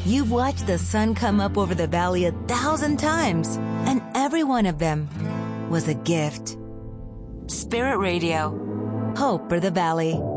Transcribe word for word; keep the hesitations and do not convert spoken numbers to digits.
You've watched the sun come up over the valley a thousand times, and every one of them was a gift. Spirit Radio. Hope for the Valley.